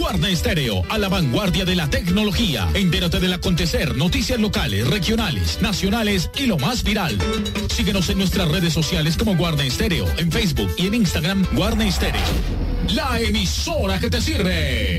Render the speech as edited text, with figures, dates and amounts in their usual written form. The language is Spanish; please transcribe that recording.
Guarna Estéreo, a la vanguardia de la tecnología. Entérate del acontecer, noticias locales, regionales, nacionales y lo más viral. Síguenos en nuestras redes sociales como Guarna Estéreo, en Facebook y en Instagram Guarna Estéreo. La emisora que te sirve.